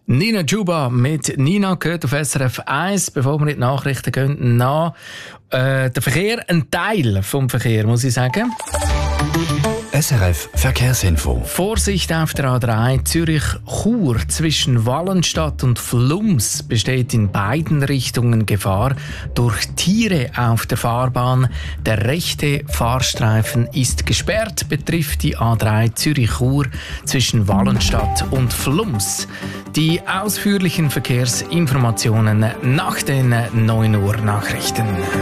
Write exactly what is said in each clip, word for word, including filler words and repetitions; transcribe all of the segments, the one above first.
Nina Chuba mit Nina gehört auf S R F eins. Bevor wir in die Nachrichten gehen, nach äh, der Verkehr, ein Teil vom Verkehr, muss ich sagen. S R F Verkehrsinfo. Vorsicht auf der A drei Zürich-Chur. Zwischen Wallenstadt und Flums besteht in beiden Richtungen Gefahr durch Tiere auf der Fahrbahn. Der rechte Fahrstreifen ist gesperrt, betrifft die A drei Zürich-Chur zwischen Wallenstadt und Flums. Die ausführlichen Verkehrsinformationen nach den neun Uhr Nachrichten.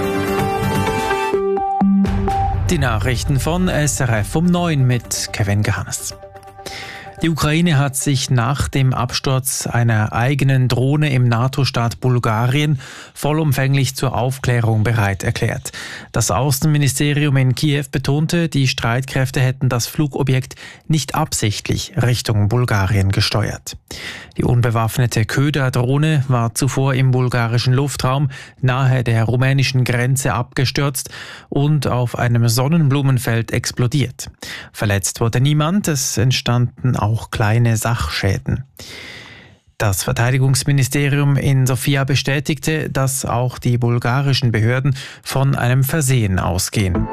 Die Nachrichten von S R F um neun mit Kevin Gehannes. Die Ukraine hat sich nach dem Absturz einer eigenen Drohne im NATO-Staat Bulgarien vollumfänglich zur Aufklärung bereit erklärt. Das Außenministerium in Kiew betonte, die Streitkräfte hätten das Flugobjekt nicht absichtlich Richtung Bulgarien gesteuert. Die unbewaffnete Köder-Drohne war zuvor im bulgarischen Luftraum nahe der rumänischen Grenze abgestürzt und auf einem Sonnenblumenfeld explodiert. Verletzt wurde niemand, es entstanden auch kleine Sachschäden. Das Verteidigungsministerium in Sofia bestätigte, dass auch die bulgarischen Behörden von einem Versehen ausgehen.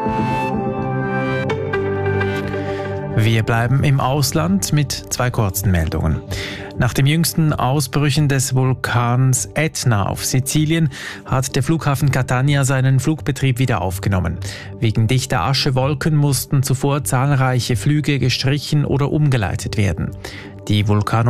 Wir bleiben im Ausland mit zwei kurzen Meldungen. Nach den jüngsten Ausbrüchen des Vulkans Etna auf Sizilien hat der Flughafen Catania seinen Flugbetrieb wieder aufgenommen. Wegen dichter Aschewolken mussten zuvor zahlreiche Flüge gestrichen oder umgeleitet werden. Die Vulkan